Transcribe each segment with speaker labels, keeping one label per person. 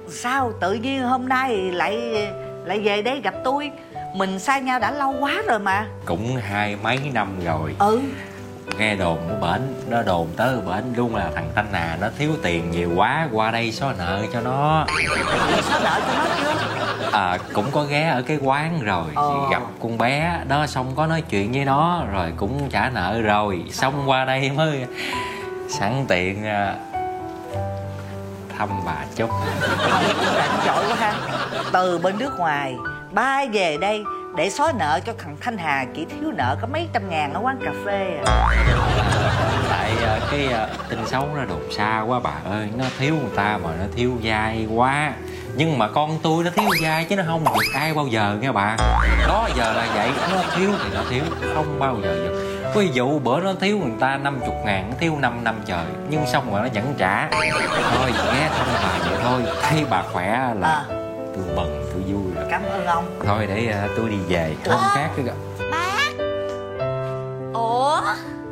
Speaker 1: Sao tự nhiên hôm nay lại về đây gặp tôi? Mình xa nhau đã lâu quá rồi mà.
Speaker 2: Cũng 20 mấy năm rồi. Nghe đồn của bển, nó đồn tới bển luôn là thằng Thanh Hà nó thiếu tiền nhiều quá, qua đây xóa nợ cho nó.
Speaker 1: Xóa nợ cho nó chưa?
Speaker 2: Cũng có ghé ở cái quán rồi, gặp con bé đó xong có nói chuyện với nó rồi cũng trả nợ rồi, xong qua đây mới sẵn tiện thăm bà chút.
Speaker 1: Rảnh giỏi quá ha. Từ bên nước ngoài bay về đây để xóa nợ cho thằng Thanh Hà chỉ thiếu nợ có mấy trăm ngàn ở quán cà phê
Speaker 2: Tại cái tin xấu nó đồn xa quá bà ơi. Nó thiếu người ta mà nó thiếu dai quá. Nhưng mà con tôi nó thiếu dai chứ nó không được ai bao giờ nghe bà. Đó giờ là vậy. Nó thiếu thì nó thiếu, không bao giờ được. Ví dụ bữa nó thiếu người ta 50 ngàn, nó thiếu 5 năm trời, nhưng xong rồi nó vẫn trả. Thôi ghé thăm bà vậy thôi. Thấy bà khỏe là tôi mừng, tôi vui rồi.
Speaker 1: Cảm ơn ông.
Speaker 2: Thôi để tôi đi về. Hôm khác cứ gặp.
Speaker 3: Bác. Ủa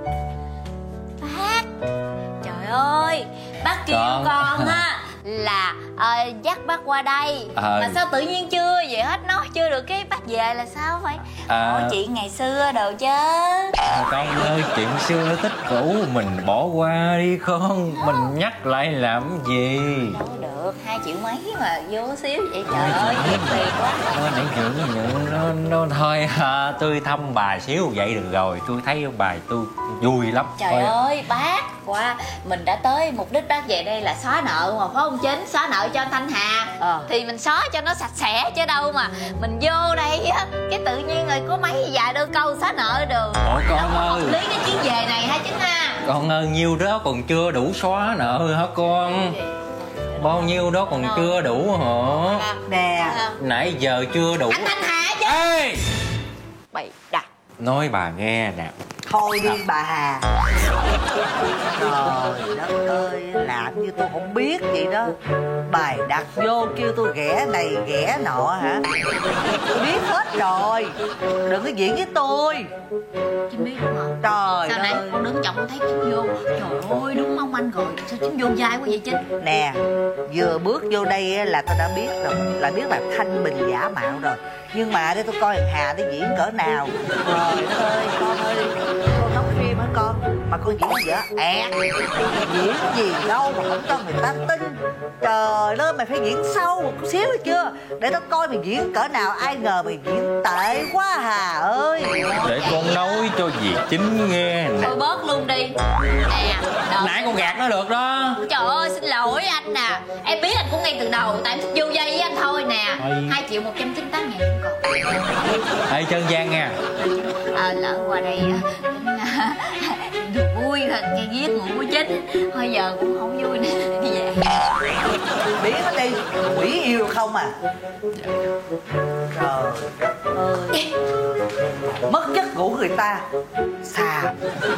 Speaker 3: bác, trời ơi, bác kêu con á là dắt bác qua đây mà sao tự nhiên chưa về hết, nó chưa được cái bác về là sao vậy? Hỏi chuyện ngày xưa đồ chứ.
Speaker 2: Con ơi, chuyện xưa tích cũ mình bỏ qua đi con. Mình nhắc lại làm gì?
Speaker 3: Đâu được, 2 triệu mấy mà vô xíu vậy trời ơi, nhiều tiền quá.
Speaker 2: Nó nãy nó thôi tôi thăm bà xíu vậy được rồi. Tôi thấy bà tôi vui lắm.
Speaker 3: Trời
Speaker 2: thôi.
Speaker 3: ơi bác, qua mình đã tới mục đích bác về đây là xóa nợ mà phải không Chính? Xóa nợ cho anh Thanh Hà thì mình xóa cho nó sạch sẽ chứ đâu mà mình vô đây á cái tự nhiên rồi có mấy vài đôi câu xóa nợ được.
Speaker 2: Ủa con ơi,
Speaker 3: lý cái chuyến về này hả Chính ha?
Speaker 2: Con ơi, nhiêu đó còn chưa đủ xóa nợ hả con? Bao nhiêu đó còn chưa đủ hả?
Speaker 1: Nè,
Speaker 2: nãy giờ chưa đủ.
Speaker 3: Anh Thanh Hà chứ.
Speaker 2: Ê,
Speaker 3: Bày đặt.
Speaker 2: nói bà nghe nè.
Speaker 1: thôi đi bà Hà. Trời đất ơi, làm như tôi không biết vậy đó. Bài đặt vô kêu tôi ghẻ này ghẻ nọ hả? Tôi biết hết rồi. Đừng có diễn với tôi.
Speaker 3: Chính biết đúng không?
Speaker 1: Trời
Speaker 3: sao nãy
Speaker 1: ơi.
Speaker 3: con đứng chồng con thấy Chính vô, trời ơi đúng mong anh rồi, sao Chính vô dai quá vậy Chính?
Speaker 1: Nè, vừa bước vô đây là tôi đã biết rồi, là biết là thanh bình giả mạo rồi. Nhưng mà để tôi coi thằng Hà nó diễn cỡ nào. Trời đất ơi, con ơi, con đóng phim hả con? Mà con diễn dở ẹt. Diễn gì đâu mà không cho người ta tin. Trời ơi, mày phải diễn sâu một xíu được chưa? Để tao coi mày diễn cỡ nào. Ai ngờ mày diễn tệ quá Hà ơi.
Speaker 2: Để con nói cho dì Chính nghe nè.
Speaker 3: Thôi bớt luôn đi. Nè,
Speaker 2: Nãy con gạt nó được đó.
Speaker 3: trời ơi xin lỗi anh nè. Em biết anh cũng ngay từ đầu, tại em thích vô dây với anh thôi nè. 2 triệu 198 ngàn không còn.
Speaker 2: Ê chân gian nha.
Speaker 3: Lỡ qua đây được vui thôi, nghe giết ngủ của Chính. Thôi giờ cũng không vui nữa, đi về.
Speaker 1: Biết nó đi, quỷ yêu không à. Trời ơi, mất giấc ngủ người ta. Xà.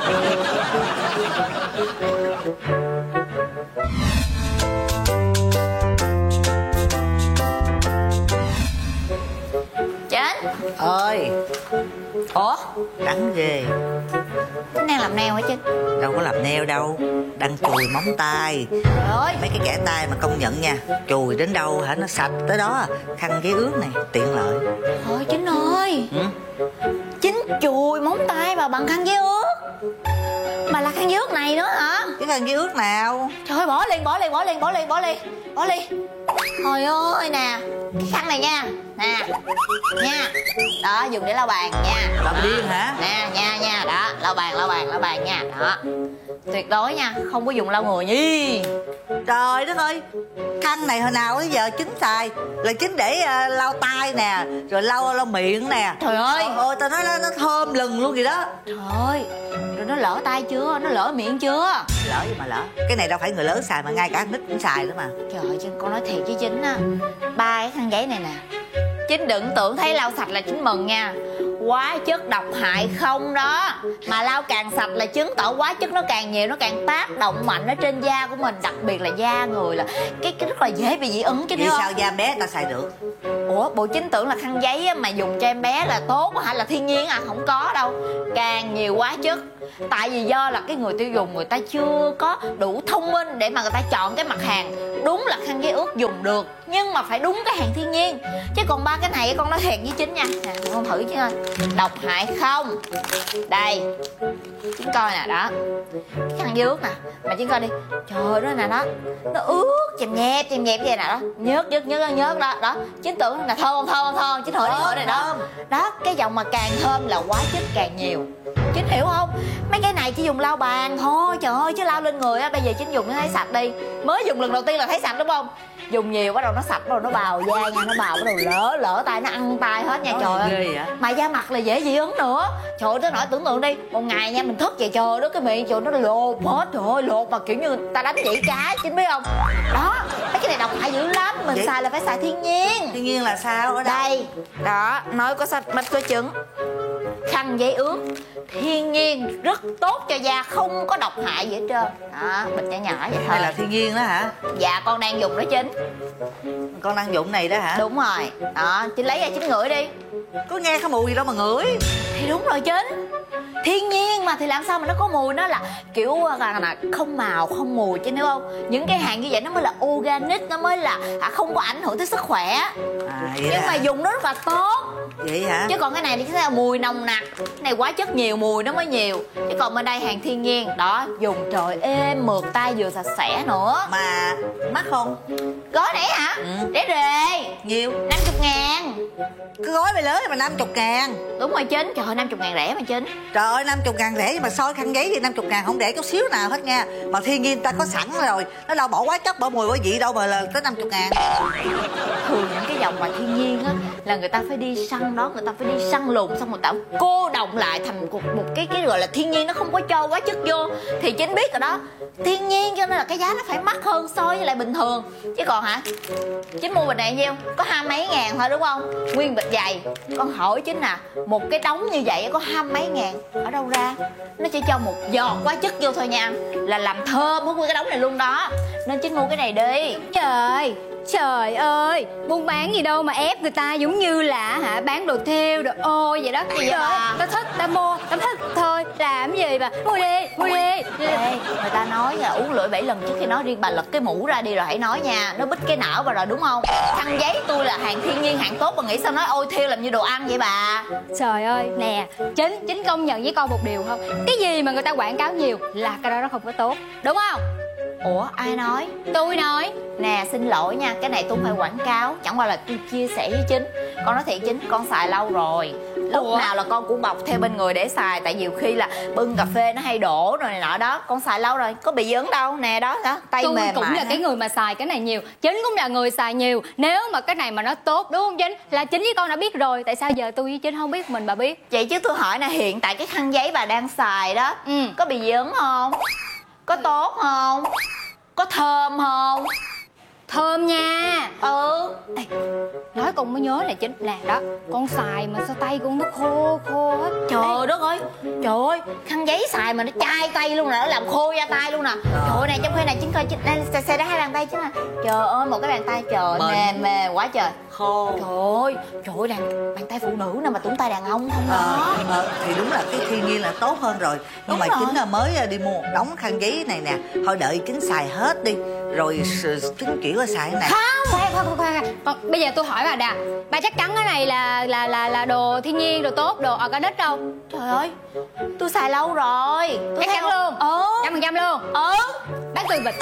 Speaker 3: Chính
Speaker 1: Ơi.
Speaker 3: ủa
Speaker 1: Đắng ghê.
Speaker 3: Chính đang làm nail hả Chính?
Speaker 1: Đâu có làm nail đâu, đang chùi móng tay.
Speaker 3: Trời ơi,
Speaker 1: Mấy cái kẻ tay mà công nhận nha, chùi đến đâu hả nó sạch tới đó. Khăn giấy ướt này tiện lợi.
Speaker 3: thôi Chính ơi. Chính chùi móng tay mà bằng khăn giấy ướt, mà là khăn giấy ướt này nữa hả?
Speaker 1: Cái khăn giấy ướt nào?
Speaker 3: Trời ơi, bỏ liền. Trời ơi nè, cái khăn này nha. Nè nha, đó dùng để lau bàn nha.
Speaker 1: Làm điên hả?
Speaker 3: Nè nha, đó lau bàn nha. Đó, tuyệt đối nha, không có dùng lau người nhi.
Speaker 1: Trời đất ơi, khăn này hồi nào tới giờ Chính xài là Chính để lau tay nè, rồi lau miệng nè.
Speaker 3: Trời ơi.
Speaker 1: Ôi tao nói nó thơm lừng luôn vậy đó.
Speaker 3: Trời ơi, rồi nó lỡ tay chưa, nó lỡ miệng chưa?
Speaker 1: Lỡ gì mà lỡ, cái này đâu phải người lớn xài mà ngay cả nít cũng xài nữa mà.
Speaker 3: Trời ơi, chứ con nói thiệt với Chính á, 3 cái khăn giấy này nè, Chính đừng tưởng thấy lau sạch là Chính mừng nha. Hóa chất độc hại không đó. Mà lau càng sạch là chứng tỏ hóa chất nó càng nhiều, nó càng tác động mạnh ở trên da của mình. Đặc biệt là da người là cái rất là dễ bị dị ứng chứ.
Speaker 1: Vì sao da bé ta xài được?
Speaker 3: Ủa bộ Chính tưởng là khăn giấy á, mà dùng cho em bé là tốt hả, là thiên nhiên à? Không có đâu, càng nhiều hóa chất. Tại vì do là cái người tiêu dùng người ta chưa có đủ thông minh để mà người ta chọn cái mặt hàng đúng là khăn giấy ướt dùng được, nhưng mà phải đúng cái hàng thiên nhiên. Chứ còn ba cái này con nói thiệt với Chính nha, nè con thử chứ ơi, độc hại không. Đây Chính coi nè, đó cái khăn giấy ướt nè, mà Chính coi đi, trời đó nè, đó nó ướt chèm nhẹp vậy nè, đó nhớt đó. Chính tưởng là thơm không? Chính hỏi này đó. Đó, cái dòng mà càng thơm là hóa chất càng nhiều. Chính hiểu không? Mấy cái này chỉ dùng lau bàn thôi, trời ơi, chứ lau lên người á, bây giờ Chính dùng nó thấy sạch đi. Mới dùng lần đầu tiên là thấy sạch đúng không? Dùng nhiều bắt đầu nó sạch, bắt đầu nó bào da nha, nó bào bắt đầu lỡ tay, nó ăn tay hết nha. Trời ơi, mà da mặt là dễ dị ứng nữa. Trời ơi, tới nỗi tưởng tượng đi, một ngày nha mình thức về trời đó, cái miệng trời nó lột hết, trời ơi, lột mà kiểu như ta đánh chỉ cá, Chính biết không? Đó, mấy cái này độc hại dữ lắm, mình vậy? Xài là phải xài thiên nhiên.
Speaker 1: Thiên nhiên là sao? Ở
Speaker 3: đây đó, nói có sách mách có chứng. Khăn giấy ướt thiên nhiên rất tốt cho da, không có độc hại gì hết trơn. Đó, bịch nhỏ vậy thôi.
Speaker 1: Đây là thiên nhiên đó hả?
Speaker 3: Dạ con đang dùng đó Chính.
Speaker 1: Con đang dùng này đó hả?
Speaker 3: Đúng rồi. Đó, Chính lấy ra Chính ngửi đi.
Speaker 1: Có nghe cái mùi gì đâu mà ngửi.
Speaker 3: Thì đúng rồi Chính, thiên nhiên mà thì làm sao mà nó có mùi, nó là kiểu là không màu không mùi chứ, hiểu không? Những cái hàng như vậy nó mới là organic, nó mới là không có ảnh hưởng tới sức khỏe. Nhưng mà dùng nó rất là tốt.
Speaker 1: Vậy hả?
Speaker 3: Chứ còn cái này thì cái là mùi nồng nặc, cái này quá chất nhiều, mùi nó mới nhiều. Chứ còn bên đây hàng thiên nhiên đó, dùng trời êm mượt tay vừa sạch sẽ nữa.
Speaker 1: Mà mắc không?
Speaker 3: Gói rẻ hả? Rẻ rề.
Speaker 1: Nhiều?
Speaker 3: 50.000.
Speaker 1: Cái gói này lớn mà 50.000.
Speaker 3: Đúng rồi Chính, trời ơi 50.000 rẻ mà Chính.
Speaker 1: Trời ơi 50.000 rẻ, nhưng mà so khăn giấy thì 50.000 không rẻ chút xíu nào hết nha. Mà thiên nhiên ta có sẵn rồi, nó đâu bỏ hóa chất bỏ mùi bỏ vị đâu mà là tới 50.000.
Speaker 3: Thường những cái dòng mà thiên nhiên á là người ta phải đi săn đó, người ta phải đi săn lùng, xong rồi tạo cô đọng lại thành một cái gọi là thiên nhiên, nó không có cho hóa chất vô. Thì Chính biết rồi đó, thiên nhiên cho nên là cái giá nó phải mắc hơn so với lại bình thường. Chứ còn hả, Chính mua bịch này nhiêu? Có 20 mấy ngàn thôi đúng không? Nguyên bịch dày. Con hỏi Chính nè, một cái đống như vậy có 20 mấy ngàn, ở đâu ra? Nó chỉ cho một giọt hóa chất vô thôi nha, là làm thơm hết nguyên cái đống này luôn đó. Nên Chính mua cái này đi.
Speaker 4: Trời ơi, buôn bán gì đâu mà ép người ta giống như là bán đồ thêu, đồ ô vậy đó.
Speaker 3: Gì vậy bà?
Speaker 4: Tao thích, tao mua, tao thích thôi. Làm gì mà mua đi.
Speaker 3: Ê, người ta nói là uống lưỡi 7 lần trước khi nói, riêng bà lật cái mũ ra đi rồi hãy nói nha. Nó bít cái não vào rồi đúng không? Khăn giấy tôi là hàng thiên nhiên hạng tốt, bà nghĩ sao nói ôi thêu làm như đồ ăn vậy bà?
Speaker 4: Trời ơi, nè, Chính công nhận với con một điều không? Cái gì mà người ta quảng cáo nhiều là cái đó nó không có tốt, đúng không?
Speaker 3: Ủa ai nói?
Speaker 4: Tôi nói.
Speaker 3: Nè xin lỗi nha, cái này tôi không phải quảng cáo, chẳng qua là tôi chia sẻ với Chính. Con nói thiệt Chính, con xài lâu rồi. Lúc nào là con cũng bọc theo bên người để xài. Tại nhiều khi là bưng cà phê nó hay đổ rồi này nọ đó. Con xài lâu rồi, có bị dị ứng đâu. Nè đó, tay
Speaker 4: tôi
Speaker 3: mềm
Speaker 4: cũng là cái người mà xài cái này nhiều, Chính cũng là người xài nhiều. Nếu mà cái này mà nó tốt đúng không Chính? Là Chính với con đã biết rồi. Tại sao giờ tôi với Chính không biết, mình bà biết?
Speaker 3: Vậy chứ tôi hỏi nè, hiện tại cái khăn giấy bà đang xài đó có bị dị ứng không? Có tốt không? Có thơm không?
Speaker 4: Thơm nha.
Speaker 3: Ê,
Speaker 4: nói con mới nhớ này Chính, nè đó, con xài mà sao tay con nó khô hết.
Speaker 3: Trời đất ơi, trời ơi, khăn giấy xài mà nó chai tay luôn nè, nó làm khô da tay luôn nè. Trời ơi này, trong khi này Chính coi xe đá hai bàn tay Chính nè. Trời ơi, một cái bàn tay trời mềm quá trời.
Speaker 1: Khô.
Speaker 3: Trời ơi, bàn tay phụ nữ nè mà tưởng tay đàn ông không đó.
Speaker 1: Thì đúng là cái thiên nhiên là tốt hơn rồi. Nhưng mà Chính là mới đi mua một đống khăn giấy này nè, thôi đợi Chính xài hết đi rồi Chính chuyển qua xài cái này.
Speaker 4: Khoan. Còn bây giờ tôi hỏi bà chắc chắn cái này là đồ thiên nhiên, đồ tốt, đồ organic đâu?
Speaker 3: Trời ơi, tôi xài lâu rồi.
Speaker 4: Chắc chắn luôn? 100% luôn? Bán tôi bịch.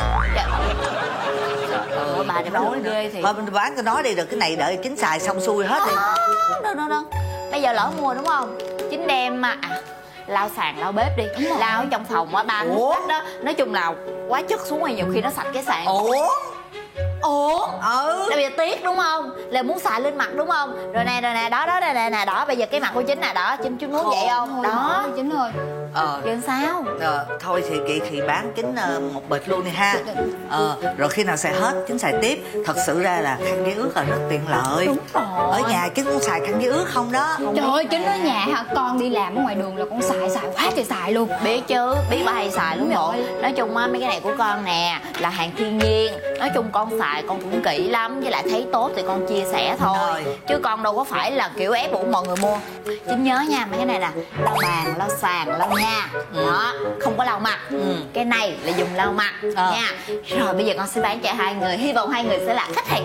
Speaker 3: Bà này nói ghê thì.
Speaker 1: Thôi mình bán tôi nói đi, được cái này đợi Chính xài xong xuôi hết đi.
Speaker 3: Đừng. Bây giờ lỡ mua đúng không? Chính đem lau sàn lau bếp đi, lau ở trong phòng á, ba nước cách đó. Nói chung là quá chất xuống rồi nhiều khi nó sạch cái sàn. Ủa? Là bây giờ tiếc đúng không? Là muốn xài lên mặt đúng không? Rồi nè, đó, bây giờ cái mặt của Chính nè, đó, Chính muốn vậy không? Đó,
Speaker 4: Chính rồi.
Speaker 3: Chứ sao?
Speaker 1: Thôi thì vậy thì bán Chính một bịch luôn đi ha. Rồi khi nào xài hết Chính xài tiếp. Thật sự ra là khăn giấy ướt là rất tiện lợi.
Speaker 3: Đúng rồi.
Speaker 1: Ở nhà Chính cũng xài khăn giấy ướt không đó.
Speaker 4: Trời ơi, Chính ở nhà hả? Con đi làm ở ngoài đường là con xài quá trời xài luôn.
Speaker 3: Biết chứ, biết ba hay xài luôn rồi. Nói chung á, mấy cái này của con nè là hàng thiên nhiên. Nói chung con xài con cũng kỹ lắm, với lại thấy tốt thì con chia sẻ thôi. Chứ con đâu có phải là kiểu ép buộc mọi người mua. Chính nhớ nha, mấy cái này nè, lau bàn, lau sàn, lau nhà nha. Đó, không có lau mặt. Cái này là dùng lau mặt nha. Rồi bây giờ con sẽ bán cho hai người, hy vọng hai người sẽ là khách hàng